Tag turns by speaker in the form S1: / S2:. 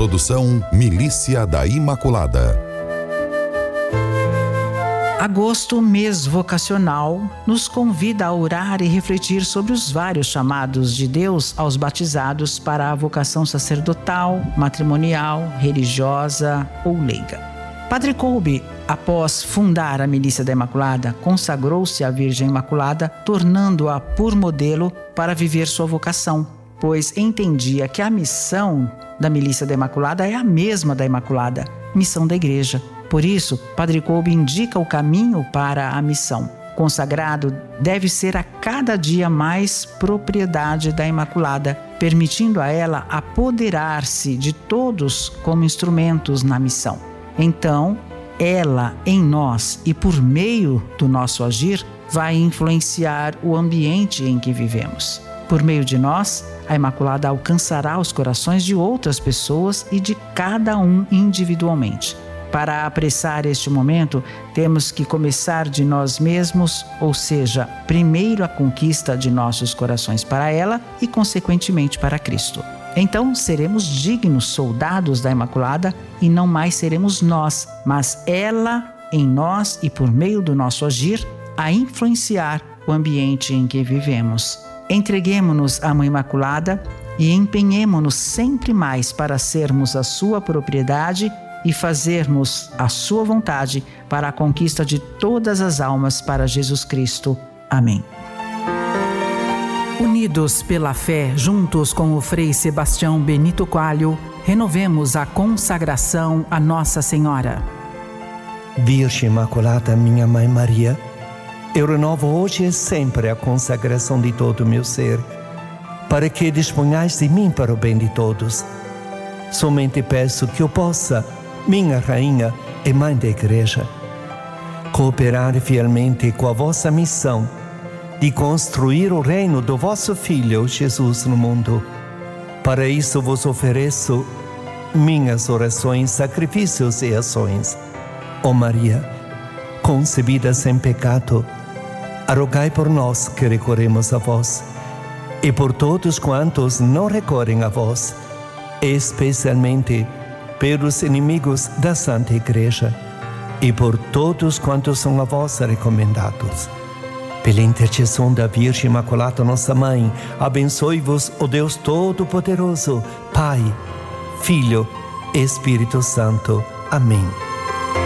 S1: Produção Milícia da Imaculada.
S2: Agosto, mês vocacional, nos convida a orar e refletir sobre os vários chamados de Deus aos batizados para a vocação sacerdotal, matrimonial, religiosa ou leiga. Padre Kolbe, após fundar a Milícia da Imaculada, consagrou-se à Virgem Imaculada, tornando-a por modelo para viver sua vocação, pois entendia que a missão da Milícia da Imaculada é a mesma da Imaculada, missão da Igreja. Por isso, Padre Kolbe indica o caminho para a missão. Consagrado deve ser a cada dia mais propriedade da Imaculada, permitindo a ela apoderar-se de todos como instrumentos na missão. Então, ela em nós e por meio do nosso agir vai influenciar o ambiente em que vivemos. Por meio de nós, a Imaculada alcançará os corações de outras pessoas e de cada um individualmente. Para apressar este momento, temos que começar de nós mesmos, ou seja, primeiro a conquista de nossos corações para ela e, consequentemente, para Cristo. Então, seremos dignos soldados da Imaculada e não mais seremos nós, mas ela em nós e por meio do nosso agir, a influenciar o ambiente em que vivemos. Entreguemo-nos à Mãe Imaculada e empenhemo-nos sempre mais para sermos a sua propriedade e fazermos a sua vontade para a conquista de todas as almas para Jesus Cristo. Amém. Unidos pela fé, juntos com o Frei Sebastião Benito Coelho, renovemos a consagração a Nossa Senhora.
S3: Virgem Imaculada, minha Mãe Maria, eu renovo hoje e sempre a consagração de todo o meu ser, para que disponhais de mim para o bem de todos. Somente peço que eu possa, minha Rainha e Mãe da Igreja, cooperar fielmente com a vossa missão de construir o reino do vosso Filho Jesus no mundo. Para isso vos ofereço minhas orações, sacrifícios e ações. Ó Maria, concebida sem pecado, rogai por nós que recorremos a vós, e por todos quantos não recorrem a vós, especialmente pelos inimigos da Santa Igreja, e por todos quantos são a vós recomendados. Pela intercessão da Virgem Imaculada, nossa Mãe, abençoe-vos o Deus Todo-Poderoso, Pai, Filho e Espírito Santo. Amém.